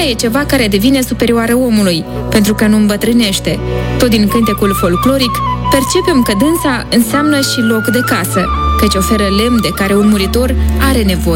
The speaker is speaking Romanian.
e ceva care devine superioară omului, pentru că nu îmbătrânește. Tot din cântecul folcloric, percepem că dânsa înseamnă și loc de casă, căci oferă lemn de care un muritor are nevoie.